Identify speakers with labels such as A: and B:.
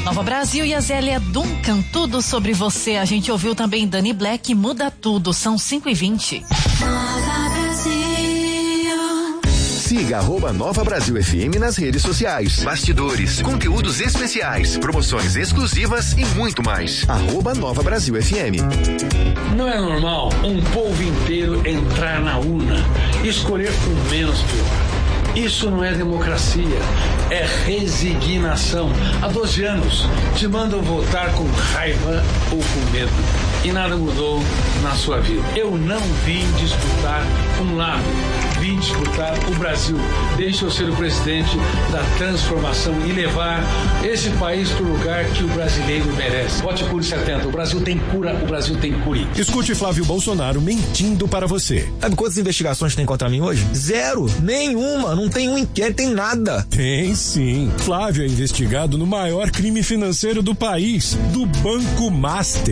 A: Nova Brasil e a Zélia Duncan, tudo sobre você. A gente ouviu também Dani Black, Muda Tudo, são 5h20.
B: Nova Brasil.
C: Siga @Nova Brasil FM nas redes sociais. Bastidores, conteúdos especiais, promoções exclusivas e muito mais. @Nova Brasil FM.
D: Não é normal um povo inteiro entrar na urna e escolher o menos pior. Isso não é democracia, é resignação. Há 12 anos te mandam votar com raiva ou com medo. E nada mudou na sua vida. Eu não vim disputar um lado, vim disputar o Brasil. Deixa eu ser o presidente da transformação e levar esse país para o lugar que o brasileiro merece. Vote Curi 70. O Brasil tem cura, o Brasil tem Curi.
E: Escute Flávio Bolsonaro mentindo para você.
F: Sabe quantas investigações tem contra mim hoje? 0. Nenhuma. Não tem um inquérito, tem nada.
E: Tem sim. Flávio é investigado no maior crime financeiro do país, do Banco Master.